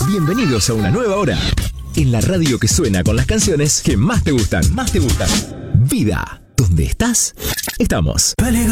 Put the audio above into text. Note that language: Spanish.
Bienvenidos a una nueva hora en la radio que suena con las canciones que más te gustan. Vida, donde estás, estamos. Peligroso.